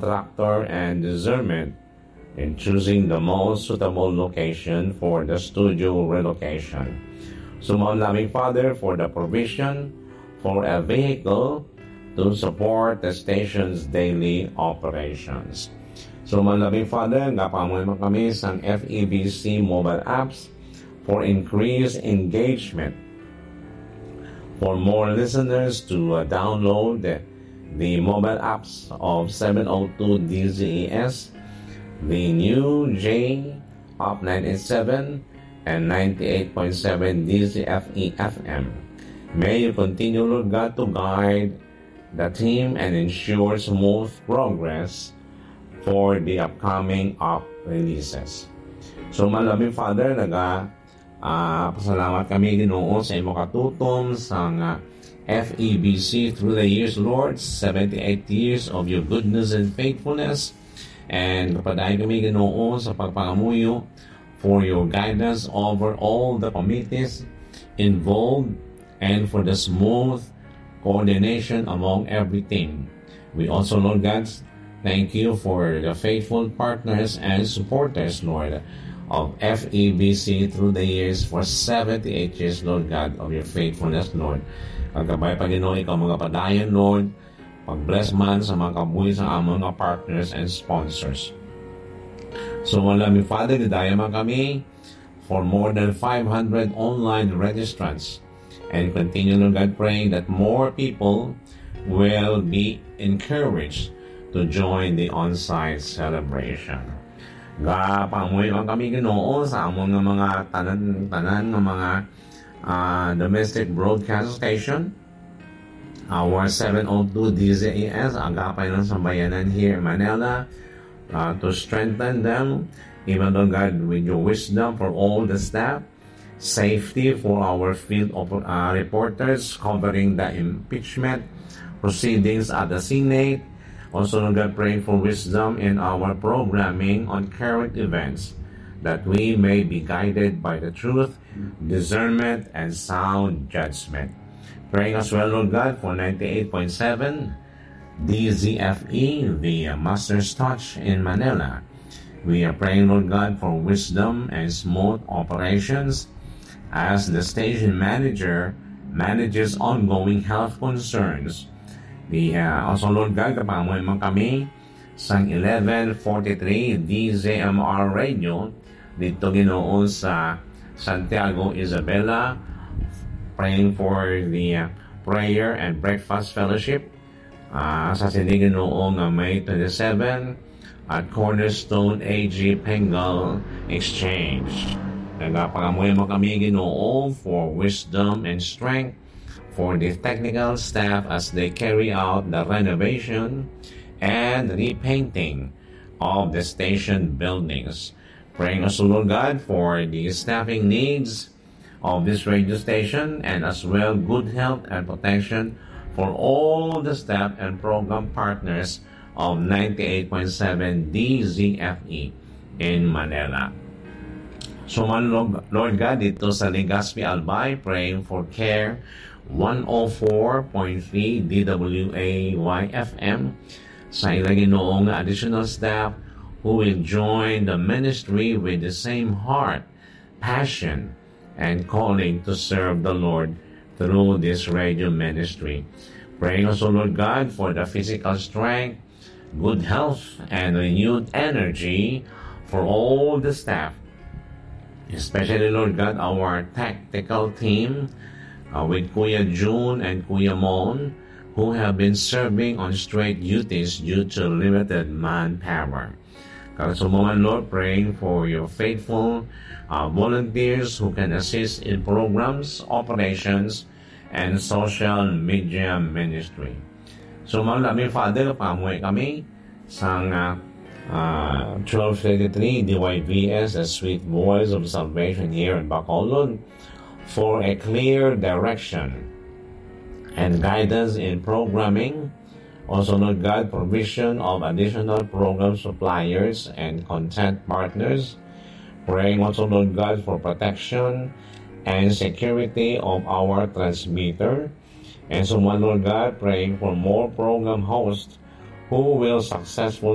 contractor and discernment in choosing the most suitable location for the studio relocation. So, my loving Father, for the provision for a vehicle to support the station's daily operations. So, my loving Father, gapamoy mo kami sa FEBC mobile apps for increased engagement, for more listeners to download the mobile apps of 702 DZES, the new J Pop 987 and 98.7 DZFE FM. May you continue, Lord God, to guide the team and ensure smooth progress for the upcoming app releases. So, malaming Father, pasalamat kami Ginoo sa imong katutom sa FEBC through the years, Lord, 78 years of your goodness and faithfulness. And kapadayon kami Ginoo sa pagpangamuyo for your guidance over all the committees involved and for the smooth coordination among everything. We also, Lord God, thank you for the faithful partners and supporters, Lord, of FEBC through the years for 78 years, Lord God, of your faithfulness, Lord. Kagabay pa Ginoo, ikaw mga padayon, Lord, pag-bless man sa mga kabuhi sa among mga partners and sponsors. So, malaming Father, didaya man kami for more than 500 online registrants, and continue, Lord God, praying that more people will be encouraged to join the on-site celebration. Gapamoy man kami Ginoo sa among mga tanan ng mga domestic broadcast station, our 702 DZES, agapay ng sambayanan here in Manila, to strengthen them, even though God, with your wisdom for all the staff, safety for our field reporters covering the impeachment proceedings at the Senate. Also, God, praying for wisdom in our programming on current events, that we may be guided by the truth, discernment, and sound judgment. Praying as well, Lord God, for 98.7 DZFE, the Master's Touch in Manila. We are praying, Lord God, for wisdom and smooth operations as the station manager manages ongoing health concerns. Also, Lord God, kapamoy man kami sa 1143 DZMR Radio dito Ginoo sa Santiago, Isabela, praying for the prayer and breakfast fellowship sa Sindi Ginoo nga May 27 at Cornerstone AG Pengal Exchange. Nagapangamoy mo kami Ginoo for wisdom and strength for the technical staff as they carry out the renovation and repainting of the station buildings. Praying also, Lord God, for the staffing needs of this radio station, and as well good health and protection for all the staff and program partners of 98.7 DZFE in Manila. So, Lord God, dito sa Legazpi Albay, praying for CARE 104.3 DWAY-FM sa ilang Ginoong additional staff who will join the ministry with the same heart, passion, and calling to serve the Lord through this radio ministry. Praying also, Lord God, for the physical strength, good health, and renewed energy for all the staff, especially, Lord God, our tactical team with Kuya June and Kuya Mon, who have been serving on straight duties due to limited manpower. Kalasumaman, Lord, praying for your faithful volunteers who can assist in programs, operations, and social media ministry. So, malaming Father, pamuhay kami sa 1233 DYVS, a sweet voice of salvation here in Bacolod, for a clear direction and guidance in programming. Also, Lord God, provision of additional program suppliers and content partners. Praying also, Lord God, for protection and security of our transmitter. And so, Lord God, praying for more program hosts who will successfully